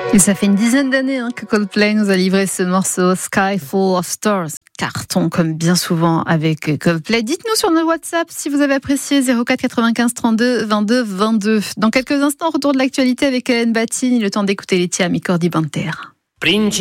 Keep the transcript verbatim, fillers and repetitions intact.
Et ça fait une dizaine d'années hein, que Coldplay nous a livré ce morceau Sky Full of Stars. Carton comme bien souvent avec Coldplay. Dites-nous sur notre WhatsApp si vous avez apprécié zéro quatre quatre-vingt-quinze trente-deux vingt-deux vingt-deux. Dans quelques instants, retour de l'actualité avec Hélène Battini. Le temps d'écouter les Tiami Cordi Banter.